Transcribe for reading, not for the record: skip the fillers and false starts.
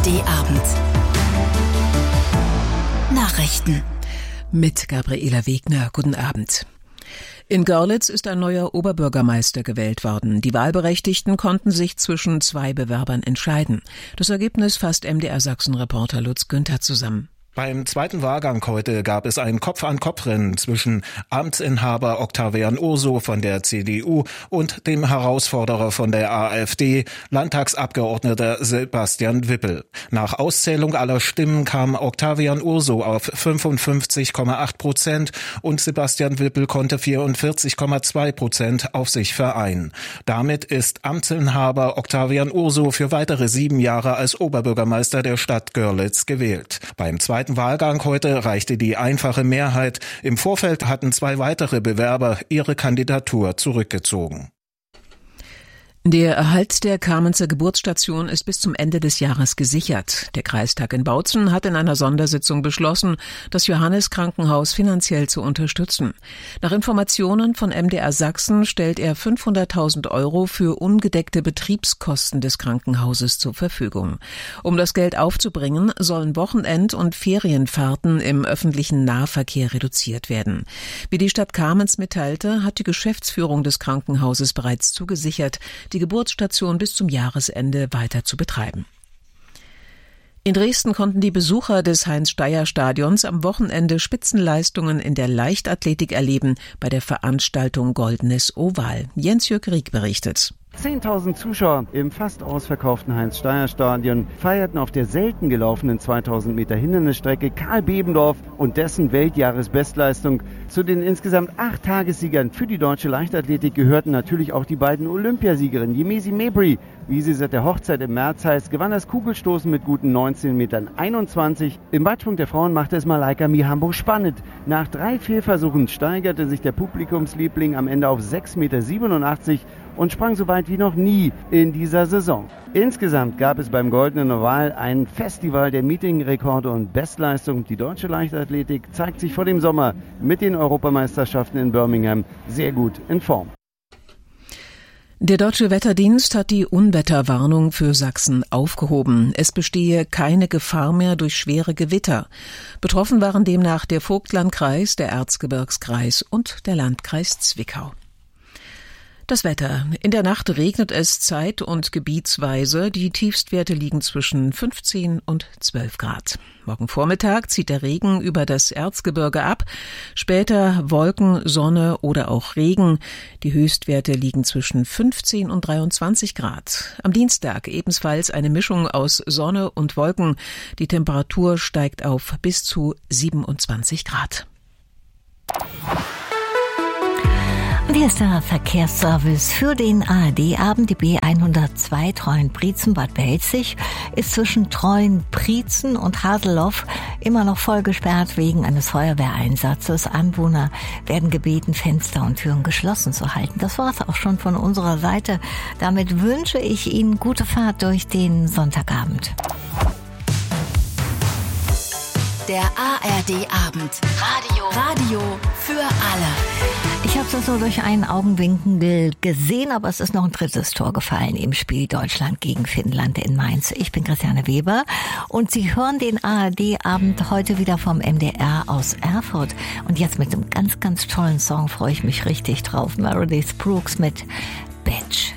ARD-Abend. Nachrichten. Mit Gabriela Wegner. Guten Abend. In Görlitz ist ein neuer Oberbürgermeister gewählt worden. Die Wahlberechtigten konnten sich zwischen zwei Bewerbern entscheiden. Das Ergebnis fasst MDR-Sachsen-Reporter Lutz Günther zusammen. Beim zweiten Wahlgang heute gab es ein Kopf-an-Kopf-Rennen zwischen Amtsinhaber Octavian Urso von der CDU und dem Herausforderer von der AfD, Landtagsabgeordneter Sebastian Wippel. Nach Auszählung aller Stimmen kam Octavian Urso auf 55,8% und Sebastian Wippel konnte 44,2% auf sich vereinen. Damit ist Amtsinhaber Octavian Urso für weitere 7 Jahre als Oberbürgermeister der Stadt Görlitz gewählt. Beim zweiten Wahlgang heute reichte die einfache Mehrheit. Im Vorfeld hatten 2 weitere Bewerber ihre Kandidatur zurückgezogen. Der Erhalt der Kamenzer Geburtsstation ist bis zum Ende des Jahres gesichert. Der Kreistag in Bautzen hat in einer Sondersitzung beschlossen, das Johannes-Krankenhaus finanziell zu unterstützen. Nach Informationen von MDR Sachsen stellt er 500.000 € für ungedeckte Betriebskosten des Krankenhauses zur Verfügung. Um das Geld aufzubringen, sollen Wochenend- und Ferienfahrten im öffentlichen Nahverkehr reduziert werden. Wie die Stadt Kamenz mitteilte, hat die Geschäftsführung des Krankenhauses bereits zugesichert, die Geburtsstation bis zum Jahresende weiter zu betreiben. In Dresden konnten die Besucher des Heinz-Steyer-Stadions am Wochenende Spitzenleistungen in der Leichtathletik erleben bei der Veranstaltung Goldenes Oval. Jens-Jürg Rieck berichtet. 10.000 Zuschauer im fast ausverkauften Heinz-Steyer-Stadion feierten auf der selten gelaufenen 2000 Meter Hindernisstrecke Karl Bebendorf und dessen Weltjahresbestleistung. Zu den insgesamt 8 Tagessiegern für die deutsche Leichtathletik gehörten natürlich auch die beiden Olympiasiegerinnen. Yemisi Mabry, wie sie seit der Hochzeit im März heißt, gewann das Kugelstoßen mit guten 19,21 Metern. Im Weitsprung der Frauen machte es Malaika Mihambo spannend. Nach 3 Fehlversuchen steigerte sich der Publikumsliebling am Ende auf 6,87 Meter und sprang so weit wie noch nie in dieser Saison. Insgesamt gab es beim Goldenen Oval ein Festival der Meetingrekorde und Bestleistung. Die deutsche Leichtathletik zeigt sich vor dem Sommer mit den Europameisterschaften in Birmingham sehr gut in Form. Der Deutsche Wetterdienst hat die Unwetterwarnung für Sachsen aufgehoben. Es bestehe keine Gefahr mehr durch schwere Gewitter. Betroffen waren demnach der Vogtlandkreis, der Erzgebirgskreis und der Landkreis Zwickau. Das Wetter. In der Nacht regnet es zeit- und gebietsweise. Die Tiefstwerte liegen zwischen 15 und 12 Grad. Morgen Vormittag zieht der Regen über das Erzgebirge ab. Später Wolken, Sonne oder auch Regen. Die Höchstwerte liegen zwischen 15 und 23 Grad. Am Dienstag ebenfalls eine Mischung aus Sonne und Wolken. Die Temperatur steigt auf bis zu 27 Grad. Hier ist der Verkehrsservice für den ARD-Abend. Die B102 Treuen-Prietzen-Bad Belzig ist zwischen Treuen-Prietzen und Haseloff immer noch voll gesperrt wegen eines Feuerwehreinsatzes. Anwohner werden gebeten, Fenster und Türen geschlossen zu halten. Das war's auch schon von unserer Seite. Damit wünsche ich Ihnen gute Fahrt durch den Sonntagabend. Der ARD-Abend. Radio für alle. Ich habe das so durch einen Augenwinkel gesehen, aber es ist noch ein 3. Tor gefallen im Spiel Deutschland gegen Finnland in Mainz. Ich bin Christiane Weber und Sie hören den ARD-Abend heute wieder vom MDR aus Erfurt. Und jetzt mit einem ganz, ganz tollen Song freue ich mich richtig drauf. Meredith Brooks mit Bitch.